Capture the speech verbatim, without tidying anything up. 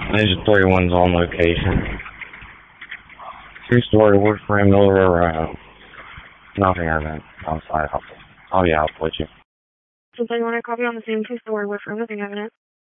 Ninja thirty-one's on location. Two-story wood frame, middle row. Nothing evident outside. I'll, I'll be out with you. Since I want a copy on the same two-story wood frame, nothing evident.